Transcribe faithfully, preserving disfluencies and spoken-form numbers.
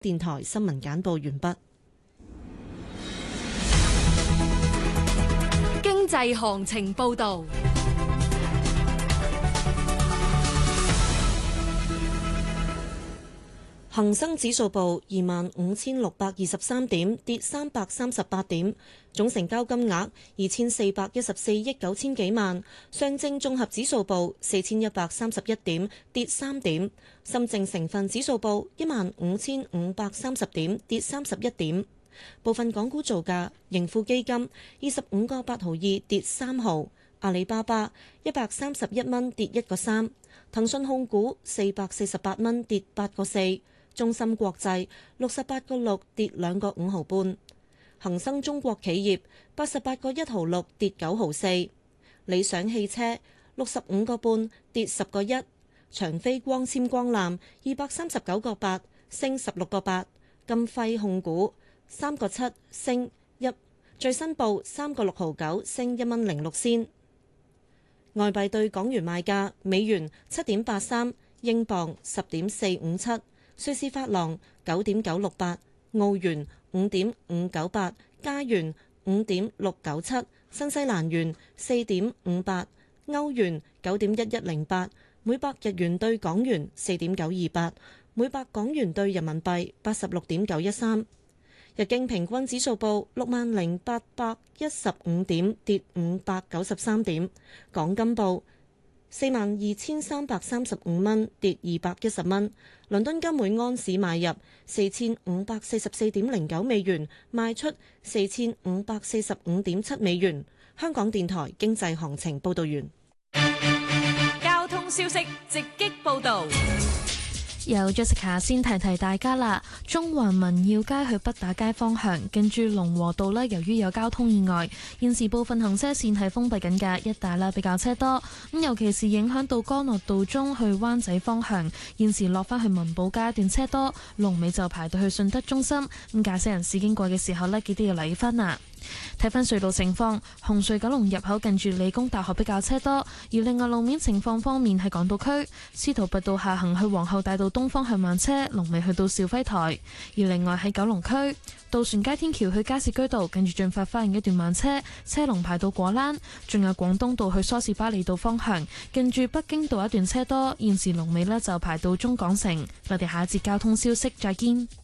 電台新聞簡報完畢。 經濟行情報道。 恒生指數報二萬五千六百二十三點，跌三百三十八點，總成交金額二千四百一十四億九千幾萬。上證綜合指數報四千一百三十一點，跌三點。深證成分指數報一萬五千五百三十點，跌三十一點。部分港股造價：盈富基金二十五個八毫二，跌三毫；阿里巴巴一百三十一蚊，跌一個三；騰訊控股四百四十八蚊，跌八個四。中芯國際六十八個六，跌兩個五毫半，恒生中國企業八十八個一毫六，跌九毫四，理想汽車六十五個半，跌十個一，長飛光纖光纜二百三十九個八，升十六個八，金輝控股三個七，升一，最新報三個六毫九，升一蚊零六仙。外幣對港元賣價：美元七點八三，英鎊十點四五七。瑞士法郎九點九六八，澳元五點五九八，加元五點六九七，新西蘭元四點五八，歐元九點一一零八，每百日元對港元四點九二八，每百港元對人民幣八十六點九一三。日經平均指數報六萬零八百一十五點，跌五百九十三點。港金報四萬二千三百三十五蚊，跌二百一十蚊。倫敦金每安士買入四千五百四十四點零九美元，賣出四千五百四十五點七美元。香港電台經濟行情報道完。 交通消息直擊報道。 由 Jessica 先提提大家啦，中環民耀街去北打街方向，近住龍和道呢，由於有交通意外，現時部分行車線係封閉緊嘅，一帶啦比較車多。咁尤其是影響到干諾道中去灣仔方向，現時落返去文寶街一段車多，龍尾就排到去順德中心。咁駕駛人士經過嘅時候呢，記得要留意返啊。睇返隧道情況，紅隧九龍入口近住理工大學比較車多，而另外路面情況方面喺港島區，司徒拔道下行去皇后大道東方向慢車，龍尾去到肇輝台；而另外喺九龍區，渡船街天橋去加士居道近住駿發花園一段慢車，車龍排到果欄；仲有廣東道去梳士巴利道方向，近住北京道一段車多，現時龍尾呢就排到中港城。我哋下一節交通消息再見。